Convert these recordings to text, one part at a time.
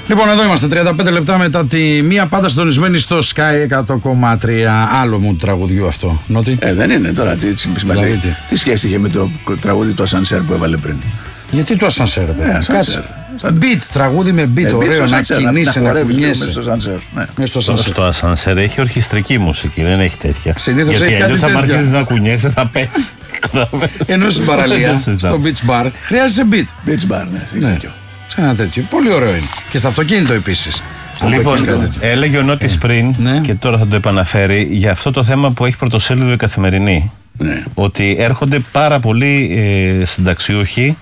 Λοιπόν, εδώ είμαστε 35 λεπτά μετά τη μία, πάντα συντονισμένη στο Sky 100,3. Άλλο μου τραγουδιού αυτό. Νότι. Δεν είναι τώρα. Τι σχέση είχε με το τραγούδι του Ασανσέρ που έβαλε πριν? Γιατί το Ασανσέρ, κάτσε. Beat, τραγούδι με beat, ωραίο να κινείσαι, να κουνιέσαι. Στο Ασανσέρ έχει ορχιστρική μουσική, δεν έχει τέτοια. Συνήθως έχει κάτι τέτοια. Αν αρχίσεις να κουνιέσαι θα πέσει. Ενώ στην παραλία, στο beach bar, χρειάζεσαι beat. Beach bar, ναι. Σε ένα τέτοιο. Πολύ ωραίο είναι. Και στο αυτοκίνητο επίσης. Λοιπόν, έλεγε ο Νότης πριν, και τώρα θα το επαναφέρει, για αυτό το θέμα που έχει πρωτοσέλιδο η Καθημερινή. Ναι. Ότι έρχονται πάρα πολλοί συνταξιούχοι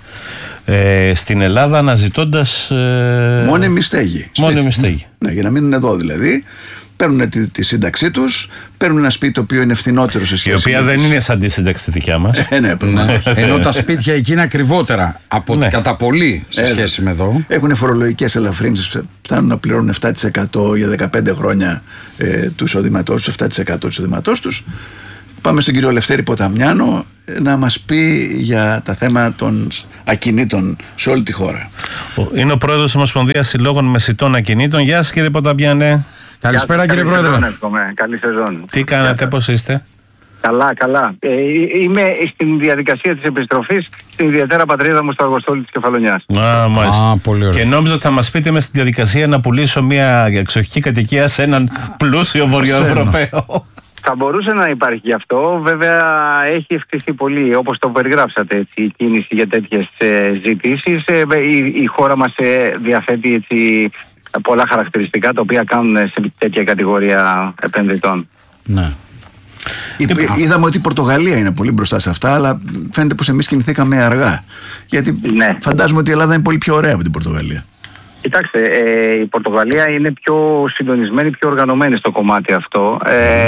στην Ελλάδα αναζητώντας μόνιμη στέγη. Ναι, για να μείνουν εδώ δηλαδή. Παίρνουν τη σύνταξή τους, παίρνουν ένα σπίτι το οποίο είναι φθηνότερο σε σχέση. Η οποία δεν είναι σαν τη σύνταξη τη δικιά μας. Ενώ τα σπίτια εκεί είναι ακριβότερα κατά πολύ σε σχέση με εδώ. Έχουν φορολογικές ελαφρύνσεις, φτάνουν να πληρώνουν 7% για 15 χρόνια του εισοδήματός τους, 7% του εισοδήματός τους. Πάμε στον κύριο Λευτέρη Ποταμιάνο να μας πει για τα θέματα των ακινήτων σε όλη τη χώρα. Είναι ο πρόεδρος της Ομοσπονδίας Συλλόγων Μεσιτών Ακινήτων. Γεια σας, κύριε Ποταμιάνε. Καλησπέρα, κύριε Πρόεδρε. Καλή σεζόν. Τι κάνατε, πώς είστε? Καλά. Είμαι στην διαδικασία της επιστροφής στην ιδιαίτερα πατρίδα μου στο Αργοστόλι της Κεφαλονιάς. Μάλιστα. Πολύ ωραία. Και νόμιζα ότι θα μας πείτε μες στη διαδικασία να πουλήσω μια εξοχική κατοικία σε έναν πλούσιο Βορειοευρωπαίο. Θα μπορούσε να υπάρχει γι' αυτό. Βέβαια έχει ευκτηθεί πολύ, όπως το περιγράψατε, έτσι, η κίνηση για τέτοιες ζητήσεις. Η χώρα μας διαθέτει έτσι πολλά χαρακτηριστικά τα οποία κάνουν σε τέτοια κατηγορία επενδυτών. Ναι. Είδαμε ότι η Πορτογαλία είναι πολύ μπροστά σε αυτά, αλλά φαίνεται πως εμείς κινηθήκαμε αργά. Γιατί φαντάζομαι ότι η Ελλάδα είναι πολύ πιο ωραία από την Πορτογαλία. Κοιτάξτε, η Πορτογαλία είναι πιο συντονισμένη, πιο οργανωμένη στο κομμάτι αυτό.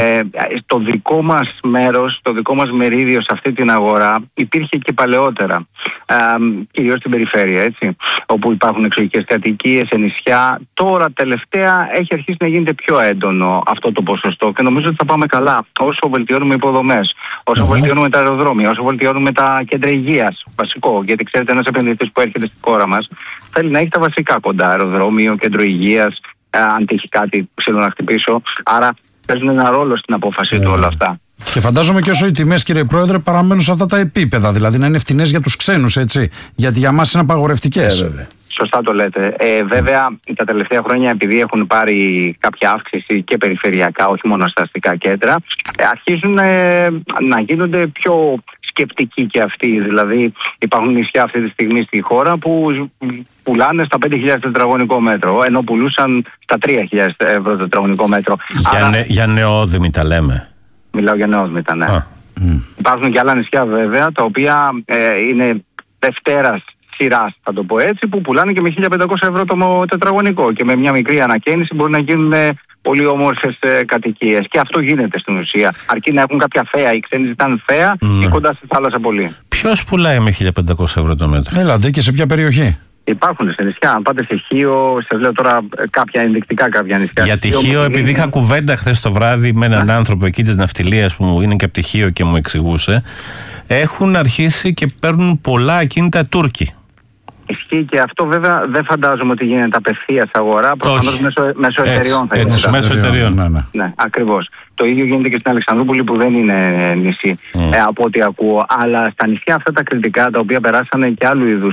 Το δικό μας μέρος, το δικό μας μερίδιο σε αυτή την αγορά υπήρχε και παλαιότερα, κυρίως στην περιφέρεια, έτσι, όπου υπάρχουν εξοχικές κατοικίες, σε νησιά. Τώρα τελευταία έχει αρχίσει να γίνεται πιο έντονο αυτό το ποσοστό και νομίζω ότι θα πάμε καλά όσο βελτιώνουμε υποδομές, όσο βελτιώνουμε τα αεροδρόμια, όσο βελτιώνουμε τα κέντρα υγείας. Βασικό, γιατί ξέρετε, ένας επενδυτής που έρχεται στη χώρα μας θέλει να έχει τα βασικά κοντά. Αεροδρόμιο, κέντρο υγείας, αν τύχει κάτι θέλω να χτυπήσω. Άρα παίζουν ένα ρόλο στην απόφαση του όλα αυτά. Και φαντάζομαι και όσο οι τιμές, κύριε Πρόεδρε, παραμένουν σε αυτά τα επίπεδα, δηλαδή να είναι φτηνές για τους ξένους, έτσι. Γιατί για μας είναι απαγορευτικές. Σωστά το λέτε. Βέβαια, τα τελευταία χρόνια, επειδή έχουν πάρει κάποια αύξηση και περιφερειακά, όχι μόνο στα αστικά κέντρα, αρχίζουν να γίνονται πιο σκεπτικοί και αυτοί. Δηλαδή, υπάρχουν νησιά αυτή τη στιγμή στη χώρα που πουλάνε στα 5.000 τετραγωνικό μέτρο, ενώ πουλούσαν στα 3.000 ευρώ τετραγωνικό μέτρο. Για νεόδημη τα λέμε. Μιλάω για νεόδημη, ναι. Υπάρχουν και άλλα νησιά, βέβαια, τα οποία είναι δευτέρας σειράς, θα το πω έτσι, που πουλάνε και με 1.500 ευρώ το τετραγωνικό και με μια μικρή ανακαίνιση μπορεί να γίνουν πολύ όμορφες κατοικίες. Και αυτό γίνεται στην ουσία. Αρκεί να έχουν κάποια θέα. Οι ξένοι ζητάνε θέα ή κοντά στη θάλασσα πολύ. Ποιος πουλάει με 1.500 ευρώ το μέτρο? Έλατε, και σε ποια περιοχή? Υπάρχουν σε νησιά. Αν πάτε σε Χίο, σας λέω τώρα κάποια ενδεικτικά κάποια νησιά. Για τη Χίο, επειδή είχα κουβέντα χθες το βράδυ με έναν άνθρωπο εκεί της ναυτιλίας που είναι και από τη Χίο και μου εξηγούσε, έχουν αρχίσει και παίρνουν πολλά ακίνητα Τούρκοι. Ισχύει και αυτό, βέβαια δεν φαντάζομαι ότι γίνεται απευθείας αγορά. Προφανώς μέσω εταιριών θα γίνεται. Μέσω εταιριών. Ναι, ακριβώς. Το ίδιο γίνεται και στην Αλεξανδρούπολη που δεν είναι νησί, από ό,τι ακούω. Αλλά στα νησιά αυτά τα κριτικά, τα οποία περάσανε και άλλου είδους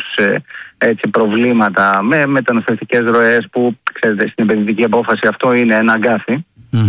προβλήματα με μεταναστευτικές ροές, που ξέρετε στην επενδυτική απόφαση αυτό είναι ένα αγκάθι.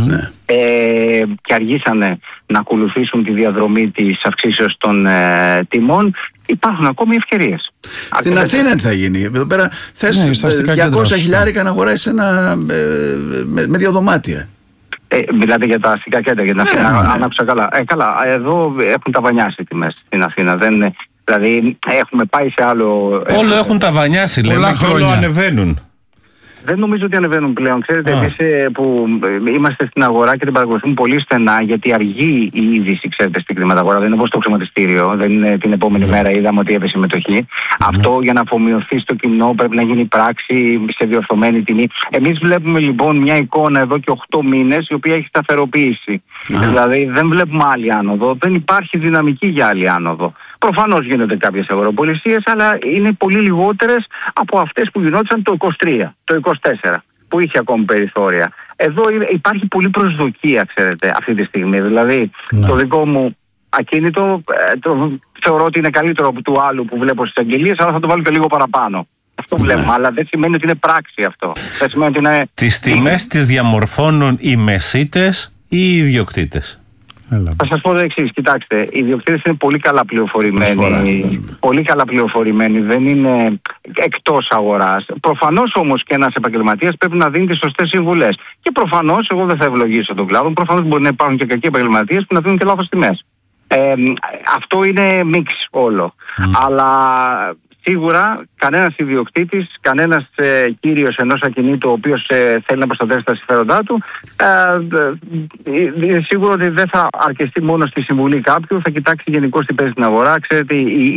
Και αργήσανε να ακολουθήσουν τη διαδρομή της αυξήσεως των τιμών. Υπάρχουν ακόμη ευκαιρίες. Στην Αθήνα τι θα γίνει? Εδώ πέρα θες 200 χιλιάρικα να αγοράσεις ένα με 2 δωμάτια. Μιλάτε για τα αστικά κέντρα, για την Αθήνα. Αν άκουσα καλά. Καλά, εδώ έχουν ταβανιάσει οι τιμές στην Αθήνα. Δηλαδή έχουμε πάει σε άλλο. Όλο έχουν ταβανιάσει, λέμε, και όλο ανεβαίνουν. Δεν νομίζω ότι ανεβαίνουν πλέον. Ξέρετε, εμείς που είμαστε στην αγορά και την παρακολουθούμε πολύ στενά, γιατί αργεί η είδηση, ξέρετε, στην χρηματαγορά. Δεν είναι όπως το χρηματιστήριο. Δεν είναι την επόμενη μέρα είδαμε ότι έπεσε η μετοχή. Αυτό για να αφομοιωθεί στο κοινό πρέπει να γίνει πράξη σε διορθωμένη τιμή. Εμείς βλέπουμε λοιπόν μια εικόνα εδώ και 8 μήνες η οποία έχει σταθεροποίηση. Δηλαδή δεν βλέπουμε άλλη άνοδο. Δεν υπάρχει δυναμική για άλλη άνοδο. Προφανώς γίνονται κάποιες αγοραπολισίες, αλλά είναι πολύ λιγότερες από αυτές που γινόντουσαν το 23, το 24, που είχε ακόμη περιθώρια. Εδώ υπάρχει πολλή προσδοκία, ξέρετε, αυτή τη στιγμή. Δηλαδή, το δικό μου ακίνητο θεωρώ ότι είναι καλύτερο από του άλλου που βλέπω στις αγγελίες, αλλά θα το βάλω και λίγο παραπάνω. Αυτό βλέπουμε, αλλά δεν σημαίνει ότι είναι πράξη αυτό. Δεν σημαίνει ότι είναι... Τις τιμές τις διαμορφώνουν οι μεσίτες ή οι ιδιοκτήτες? Θα σας πω το εξής, κοιτάξτε, οι ιδιοκτήτες είναι πολύ καλά πληροφορημένοι. Πολύ καλά πληροφορημένοι, δεν είναι εκτός αγοράς. Προφανώς όμως και ένας επαγγελματίας πρέπει να δίνει τις σωστές συμβουλές. Και προφανώς, εγώ δεν θα ευλογήσω τον κλάδο, προφανώς μπορεί να υπάρχουν και κακοί επαγγελματίες που να δίνουν και λάθος τιμές. Αυτό είναι μίξ όλο. Αλλά σίγουρα κανένας ιδιοκτήτης, κανένας κύριος ενός ακινήτου ο οποίος θέλει να προστατεύσει τα συμφέροντά του, είναι σίγουρο ότι δεν θα αρκεστεί μόνο στη συμβουλή κάποιου, θα κοιτάξει γενικώς τι παίζει στην αγορά. Ξέρετε,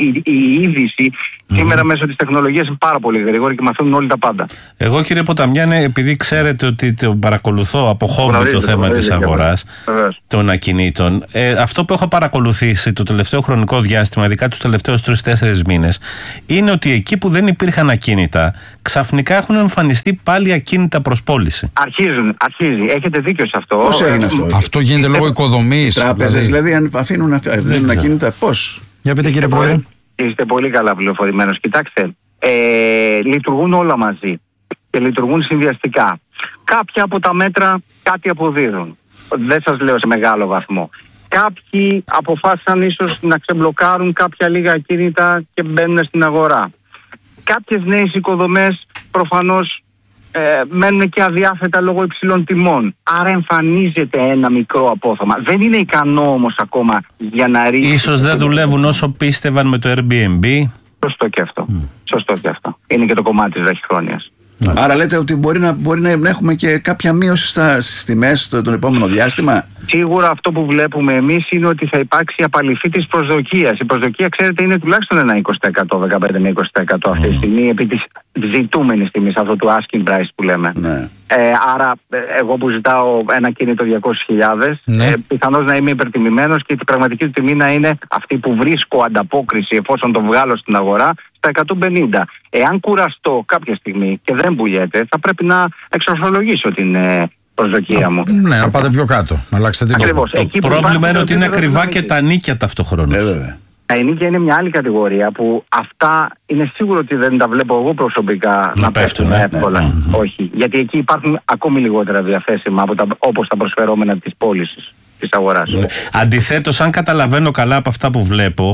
η είδηση σήμερα μέσω της τεχνολογίας είναι πάρα πολύ γρήγορη και μαθαίνουν όλοι τα πάντα. Εγώ, κύριε Ποταμιάνε, επειδή ξέρετε ότι το παρακολουθώ από χόμπι το θέμα της αγοράς των ακινήτων, αυτό που έχω παρακολουθήσει το τελευταίο χρονικό διάστημα, ειδικά τους τελευταίους 3-4 μήνες, είναι ότι εκεί που δεν υπήρχαν ακίνητα, ξαφνικά έχουν εμφανιστεί πάλι ακίνητα προς πώληση. Αρχίζει. Έχετε δίκιο σε αυτό. Πώς έγινε αυτό? Αυτό γίνεται λόγω οικοδομής. Τράπεζες, δηλαδή, αν αφήνουν ακίνητα, πώς? Για πείτε, κύριε Πρόεδρε. Είστε πολύ καλά πληροφορημένος. Κοιτάξτε, λειτουργούν όλα μαζί και λειτουργούν συνδυαστικά. Κάποια από τα μέτρα κάτι αποδίδουν. Δεν σας λέω σε μεγάλο βαθμό. Κάποιοι αποφάσισαν ίσως να ξεμπλοκάρουν κάποια λίγα ακίνητα και μπαίνουν στην αγορά. Κάποιες νέες οικοδομές προφανώς μένουν και αδιάθετα λόγω υψηλών τιμών. Άρα εμφανίζεται ένα μικρό απόθεμα. Δεν είναι ικανό όμως ακόμα για να ρίξει. Ίσως δεν δουλεύουν όσο πίστευαν με το Airbnb. Σωστό και αυτό. Σωστό και αυτό. Είναι και το κομμάτι της βραχυχρόνιας. Άρα λέτε ότι μπορεί να έχουμε και κάποια μείωση στις τιμές τον επόμενο διάστημα. Σίγουρα αυτό που βλέπουμε εμείς είναι ότι θα υπάρξει απαλυφή της προσδοκίας. Η προσδοκία, ξέρετε, είναι τουλάχιστον ένα 20%, 15 με 20% αυτή τη στιγμή, επί της ζητούμενης τιμής, αυτό του asking price που λέμε. Ναι. Άρα, εγώ που ζητάω ένα κίνητο 200.000, πιθανώς να είμαι υπερτιμημένος και η πραγματική του τιμή να είναι αυτή που βρίσκω ανταπόκριση εφόσον το βγάλω στην αγορά στα 150. Εάν κουραστώ κάποια στιγμή και δεν πουλιέται, θα πρέπει να εξορθολογήσω την προσδοκία μου. Ναι, να πάτε πιο κάτω, να αλλάξετε την Ακριβώς. Το πρόβλημα είναι ότι είναι ακριβά και τα νίκια ταυτοχρόνως. Τα ενίκια είναι μια άλλη κατηγορία που αυτά είναι σίγουρο ότι δεν τα βλέπω εγώ προσωπικά να πέφτουν εύκολα. Όχι. Γιατί εκεί υπάρχουν ακόμη λιγότερα διαθέσιμα όπως τα προσφερόμενα της πώλησης, της αγοράς. Αντιθέτως, αν καταλαβαίνω καλά από αυτά που βλέπω,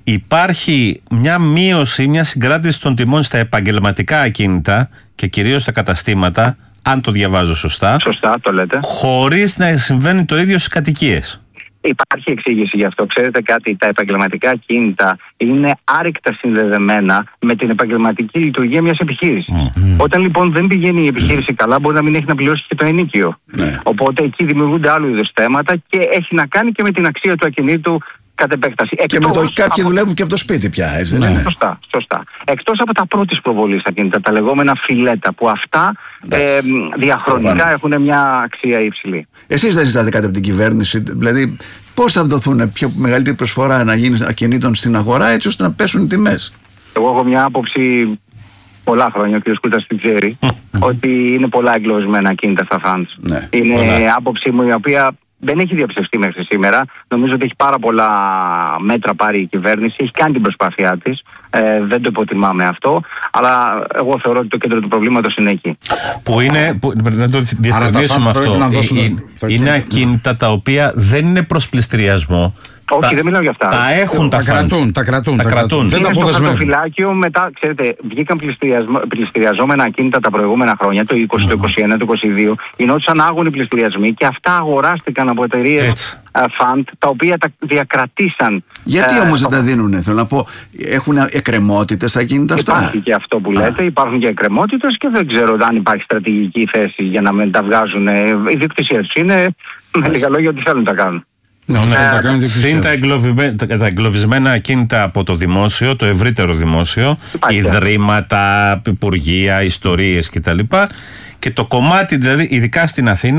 υπάρχει μια μείωση, μια συγκράτηση των τιμών στα επαγγελματικά ακίνητα και κυρίως στα καταστήματα, αν το διαβάζω σωστά. Σωστά, το λέτε. Χωρίς να συμβαίνει το ίδιο στις κατοικίες. Υπάρχει εξήγηση γι' αυτό. Ξέρετε κάτι, τα επαγγελματικά ακίνητα είναι άρρηκτα συνδεδεμένα με την επαγγελματική λειτουργία μιας επιχείρησης. Όταν λοιπόν δεν πηγαίνει η επιχείρηση καλά, μπορεί να μην έχει να πληρώσει και το ενοίκιο. Οπότε εκεί δημιουργούνται άλλου είδους θέματα και έχει να κάνει και με την αξία του ακινήτου κατ' επέκταση. Και με το κάποιοι δουλεύουν και από το σπίτι πια, έτσι δεν είναι? Σωστά. Εκτός από τα πρώτης προβολής ακίνητα, τα λεγόμενα φιλέτα, που αυτά διαχρονικά έχουν μια αξία υψηλή. Εσείς δεν ζητάτε κάτι από την κυβέρνηση? Δηλαδή, πώς θα δοθούν πιο μεγαλύτερη προσφορά να γίνει ακινήτων στην αγορά, έτσι ώστε να πέσουν οι τιμές? Εγώ έχω μια άποψη πολλά χρόνια, ο κ. Κούτας την ξέρει, ότι είναι πολλά εγκλωβισμένα ακίνητα στα funds. Είναι άποψή μου η οποία δεν έχει διαψευστεί μέχρι σήμερα. Νομίζω ότι έχει πάρα πολλά μέτρα πάρει η κυβέρνηση, έχει κάνει την προσπάθειά της. Δεν το υποτιμάμε αυτό, αλλά εγώ θεωρώ ότι το κέντρο του προβλήματος είναι εκεί. Να το διευκρινίσουμε αυτό. Είναι ακίνητα τα οποία δεν είναι προς πληστηριασμό. Όχι, δεν μιλάω για αυτά. Τα έχουν, τα κρατούν. Δεν είναι στο χαρτοφυλάκιο, μετά, ξέρετε, βγήκαν πληστηριαζόμενα ακίνητα τα προηγούμενα χρόνια, το 20, το 21, το 22, γινόντουσαν άγονοι πληστηριασμοί και αυτά αγοράστηκαν από εταιρείες fund, τα οποία τα διακρατήσαν. Γιατί όμως δεν τα δίνουνε, θέλω να πω, έχουν εκκρεμότητες τα ακίνητα αυτά? Υπάρχει και αυτό που λέτε, υπάρχουν και εκκρεμότητες και δεν ξέρω αν υπάρχει στρατηγική θέση για να μην τα βγάζουν. Η διοκτησία τους είναι, με λίγα λόγια, ότι θέλουν να τα κάνουν. Συν τα εγκλωβισμένα ακίνητα από το δημόσιο, το ευρύτερο δημόσιο, ιδρύματα, υπουργεία, ιστορίες κτλ. Και το κομμάτι, δηλαδή, ειδικά στην Αθήνα,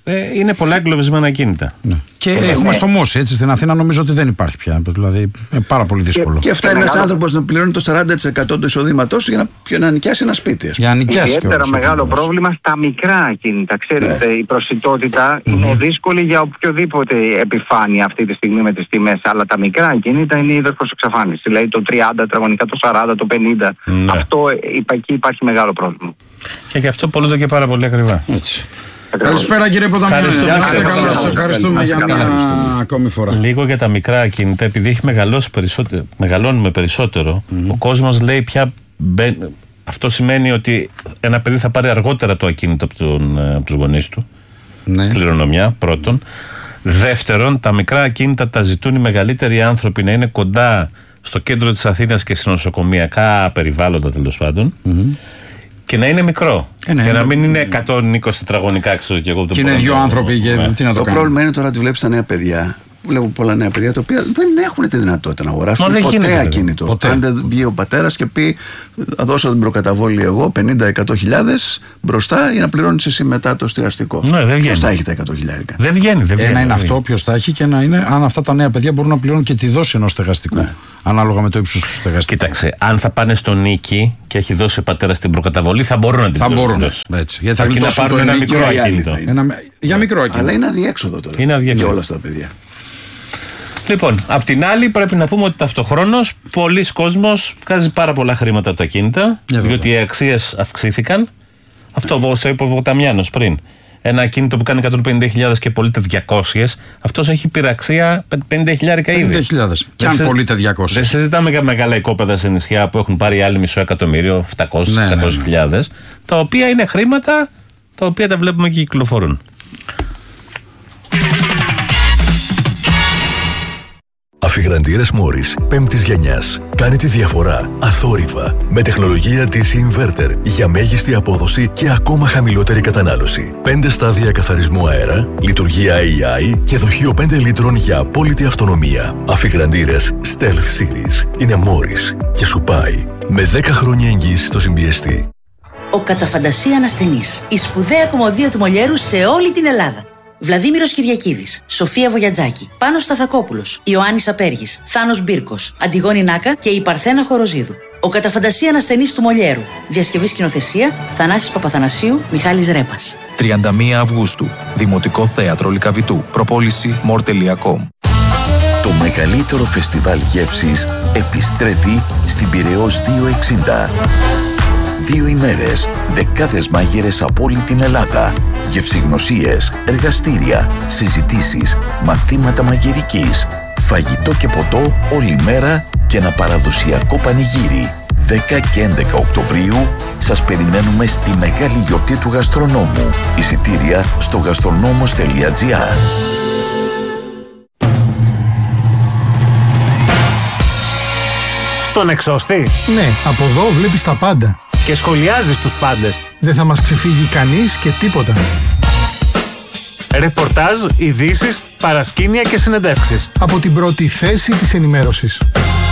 είναι πολλά εγκλωβισμένα ακίνητα. Ναι. Και έχουμε στο Μόση, έτσι, στην Αθήνα νομίζω ότι δεν υπάρχει πια. Δηλαδή είναι πάρα πολύ δύσκολο. Και φτάνει ένας άνθρωπος να πληρώνει το 40% του εισοδήματός του για να νοικιάσει ένα σπίτι. Ιδιαίτερα μεγάλο πρόβλημα στα μικρά ακίνητα. Ξέρετε, η προσιτότητα είναι δύσκολη για οποιοδήποτε επιφάνεια αυτή τη στιγμή με τις τιμές. Αλλά τα μικρά ακίνητα είναι είδος προς εξαφάνιση. Δηλαδή το 30 τετραγωνικά, το 40, το 50. Ναι. Αυτό εκεί υπάρχει μεγάλο πρόβλημα. Και γι' αυτό πολλούνται και πάρα πολύ ακριβά. Έτσι. Καλησπέρα κύριε Ποταμιάννη. Ευχαριστούμε για μια ακόμη φορά. Λίγο για τα μικρά ακίνητα, επειδή έχει μεγαλώνουμε περισσότερο, ο κόσμος λέει πια. Αυτό σημαίνει ότι ένα παιδί θα πάρει αργότερα το ακίνητο από τους γονείς του. Ναι. Κληρονομιά, πρώτον. Δεύτερον, τα μικρά ακίνητα τα ζητούν οι μεγαλύτεροι άνθρωποι να είναι κοντά στο κέντρο της Αθήνας και σε νοσοκομιακά περιβάλλοντα, τέλος πάντων. Και να είναι μικρό. Και να μην είναι 120 τετραγωνικά, ξέρω και εγώ. Και είναι δύο άνθρωποι. Το πρόβλημα είναι τώρα ότι βλέπεις τα νέα παιδιά. Βλέπω πολλά νέα παιδιά τα οποία δεν έχουν τη δυνατότητα να αγοράσουν ποτέ ακίνητο. Αν δεν βγει ο πατέρας και πει θα δώσω την προκαταβόλη εγώ 50-100 χιλιάδες μπροστά για να πληρώνεις εσύ μετά το στεγαστικό. Ποιος θα έχει τα 100 χιλιάρικα? Δεν βγαίνει. Ένα είναι αυτό, ποιος θα έχει, και ένα είναι αν αυτά τα νέα παιδιά μπορούν να πληρώνουν και τη δόση ενός στεγαστικού. Ναι. Ανάλογα με το ύψος του στεγαστικού. Κοίταξε, αν θα πάνε στο νίκη και έχει δώσει ο πατέρας την προκαταβολή, θα μπορούν να την πληρώνουν. Γιατί θα να πάρουν ένα μικρό ακίνητο. Για μικρό ακίνητο. Αλλά είναι αδιέξοδο τώρα για όλα αυτά τα παιδιά. Λοιπόν, απ' την άλλη πρέπει να πούμε ότι ταυτοχρόνως πολλοί κόσμος βγάζει πάρα πολλά χρήματα από τα κίνητα, διότι οι αξίες αυξήθηκαν. Αυτό όπως το είπε ο Ποταμιάννος πριν. Ένα κίνητο που κάνει 150.000 και πωλείται 200, αυτός έχει πειραξία 50.000 ήδη. 50.000. Και αν πωλείται 200. Δεν συζητάμε για μεγάλα οικόπεδα σε νησιά που έχουν πάρει άλλοι $500,000, 700.000, τα οποία είναι χρήματα τα οποία τα βλέπουμε και κυκλοφορούν. Αφιγραντήρες Μόρις 5ης γενιάς. Κάνει τη διαφορά αθόρυβα με τεχνολογία DC Inverter για μέγιστη απόδοση και ακόμα χαμηλότερη κατανάλωση. 5 στάδια καθαρισμού αέρα, λειτουργία AI και δοχείο 5 λίτρων για απόλυτη αυτονομία. Αφιγραντήρες Stealth Series είναι Μόρις και σου πάει με 10 χρόνια εγγύηση στο συμπιεστή. Ο Καταφαντασία Ασθενής. Η σπουδαία κομμωδία του Μολιέρου σε όλη την Ελλάδα. Βλαδίμηρος Κυριακίδης, Σοφία Βογιατζάκη, Πάνος Σταθακόπουλος, Ιωάννης Απέργης, Θάνος Μπίρκος, Αντιγόνη Νάκα και η Παρθένα Χοροζίδου. Ο Καταφαντασία Ασθενής του Μολιέρου. Διασκευή σκηνοθεσία Θανάσης Παπαθανασίου, Μιχάλης Ρέπας. 31 Αυγούστου. Δημοτικό Θέατρο Λυκαβητού. Προπόληση more.com. Το μεγαλύτερο φεστιβάλ γεύσης επιστρέφει στην Πειραιώς 260. 2 ημέρες, δεκάδες μάγειρες από όλη την Ελλάδα. Γευσηγνωσίες, εργαστήρια, συζητήσεις, μαθήματα μαγειρικής, φαγητό και ποτό όλη μέρα και ένα παραδοσιακό πανηγύρι. 10 και 11 Οκτωβρίου σας περιμένουμε στη μεγάλη γιορτή του γαστρονόμου. Εισιτήρια στο gastronomos.gr. Στον εξώστη. Ναι, από εδώ βλέπεις τα πάντα. Και σχολιάζεις τους πάντες. Δεν θα μας ξεφύγει κανείς και τίποτα. Ρεπορτάζ, ειδήσεις, παρασκήνια και συνεντεύξεις. Από την πρώτη θέση της ενημέρωσης.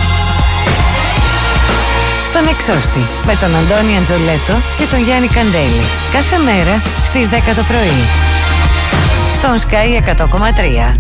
Στον εξώστη, με τον Αντώνη Αντζολέτο και τον Γιάννη Καντέλη. Κάθε μέρα στις 10 το πρωί. Στον Sky 100,3.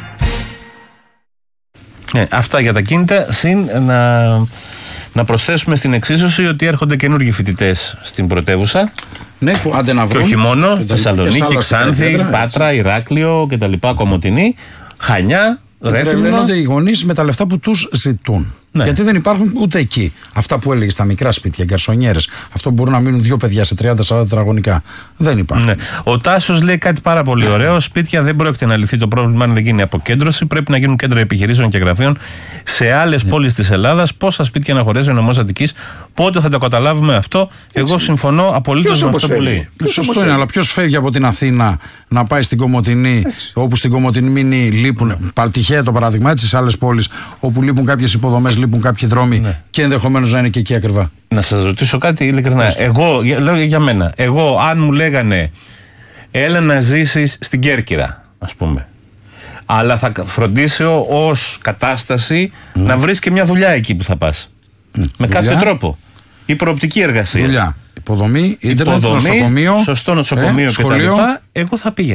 Ναι, αυτά για τα κίνητα, συν να προσθέσουμε στην εξίσωση ότι έρχονται καινούργιοι φοιτητές στην πρωτεύουσα. Ναι, που άντε να βρουν. Και όχι μόνο, Θεσσαλονίκη, Ξάνθη, Πάτρα, Ηράκλειο κτλ. Κομοτηνή, Χανιά, Ρέθυμνο. Τρελαίνονται οι γονείς με τα λεφτά που τους ζητούν. Ναι. Γιατί δεν υπάρχουν ούτε εκεί. Αυτά που έλεγε στα μικρά σπίτια, γκαρσονιέρες. Αυτό που μπορούν να μείνουν 2 παιδιά σε 30-40 τετραγωνικά. Δεν υπάρχουν. Ναι. Ο Τάσος λέει κάτι πάρα πολύ ωραίο. Σπίτια δεν πρόκειται να λυθεί το πρόβλημα αν δεν γίνει αποκέντρωση. Πρέπει να γίνουν κέντρα επιχειρήσεων και γραφείων σε άλλες πόλεις της Ελλάδας. Πόσα σπίτια να χωρίζει ο νομός Αττικής. Πότε θα το καταλάβουμε αυτό? Εγώ συμφωνώ απολύτως με αυτό που λέει. Σωστό είναι, αλλά ποιος φεύγει από την Αθήνα να πάει στην Κομοτηνή, όπου στην Κομοτηνή λείπουν. Τυχαία το παράδειγμα, έτσι, σε άλλες πόλεις όπου λείπουν κάποιες υποδομές, λείπουν κάποιοι δρόμοι και ενδεχομένως να είναι και εκεί ακριβά. Να σας ρωτήσω κάτι ειλικρινά. Εγώ, λέω για μένα, εγώ αν μου λέγανε έλα να ζήσεις στην Κέρκυρα, ας πούμε, αλλά θα φροντίσω ως κατάσταση να βρεις και μια δουλειά εκεί που θα πας. Με κάποιο τρόπο. Η προοπτική εργασία. Δουλειά. Υποδομή, ίντερνετ, νοσοκομείο. Σωστό νοσοκομείο κτλ. Εγώ θα πήγαινα.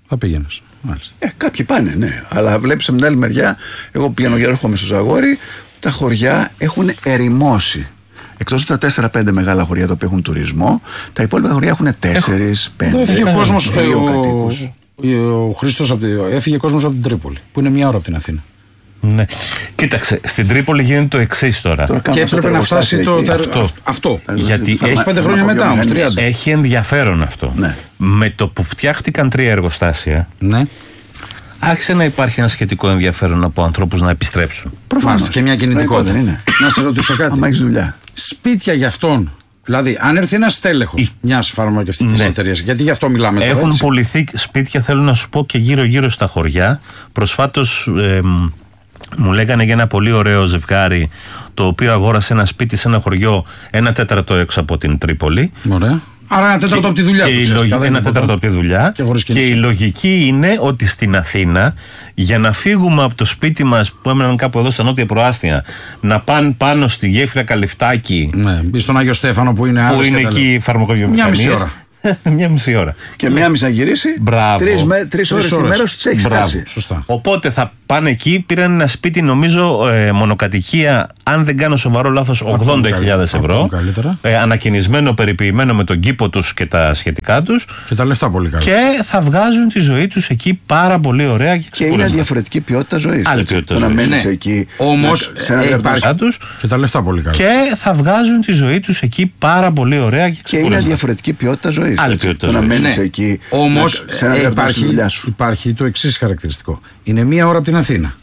Θα πήγαινες. Κάποιοι πάνε, ναι. Αλλά βλέπεις από την άλλη μεριά, εγώ πηγαίνω και έρχομαι στο Ζαγόρι, τα χωριά έχουν ερημώσει. Εκτός από τα 4-5 μεγάλα χωριά τα οποία έχουν τουρισμό, τα υπόλοιπα χωριά έχουν 4-5. Έφυγε ο κόσμος. Ο Χρήστος έφυγε κόσμος από την Τρίπολη, που είναι 1 ώρα από την Αθήνα. Ναι. Κοίταξε, στην Τρίπολη γίνεται το εξής τώρα. Και έπρεπε να φτάσει αυτό. Γιατί έχει 5 χρόνια μετά, όμως 30. Έχει ενδιαφέρον αυτό. Ναι. Με το που φτιάχτηκαν 3 εργοστάσια, ναι, άρχισε να υπάρχει ένα σχετικό ενδιαφέρον από ανθρώπους να επιστρέψουν. Προφανώς. Και μια κινητικότητα. Να σε ρωτήσω κάτι. Αν έχεις δουλειά. Σπίτια για αυτόν. Δηλαδή, αν έρθει ένας τέλεχος μιας φαρμακευτικής εταιρείας, γιατί γι' αυτό μιλάμε τώρα. Έχουν πουληθεί σπίτια, θέλω να σου πω, και γύρω-γύρω στα χωριά. Προσφάτως μου λέγανε για ένα πολύ ωραίο ζευγάρι, το οποίο αγόρασε ένα σπίτι σε ένα χωριό 1/4 έξω από την Τρίπολη. Ωραία. Άρα 1/4 από τη δουλειά του. 1/4 από τη δουλειά. Και η λογική είναι ότι στην Αθήνα, για να φύγουμε από το σπίτι μας που έμεναν κάπου εδώ στα νότια προάστια, να πάνε πάνω στη γέφυρα Καλυφτάκη. Ναι, ή στον Άγιο Στέφανο που είναι εκεί οι φαρμακοβιομηχανίες. Μια μισή ώρα. Μια μισή ώρα. Και μία μισή να γυρίσει. 3 ώρες τη μέρα τις έχεις χάσει. Σωστά. Οπότε θα πάνε εκεί, πήραν ένα σπίτι, νομίζω μονοκατοικία, αν δεν κάνω σοβαρό λάθος, 80.000 ευρώ. Ανακαινισμένο, περιποιημένο με τον κήπο τους και τα σχετικά τους. Και τα λεφτά πολύ καλά. Και θα βγάζουν τη ζωή τους εκεί πάρα πολύ ωραία και είναι διαφορετική ποιότητα ζωής. Άλλη ποιότητα ζωής. Να μένεις εκεί. Όμως και τα λεφτά πολύ καλά. Και θα βγάζουν τη ζωή τους εκεί πάρα πολύ ωραία και είναι διαφορετική ποιότητα ζωής. Άλλη ποιότητα ζωής. Να μένεις εκεί. Όμως υπάρχει το εξής χαρακτηριστικό. Είναι 1 ώρα από την Αθήνα.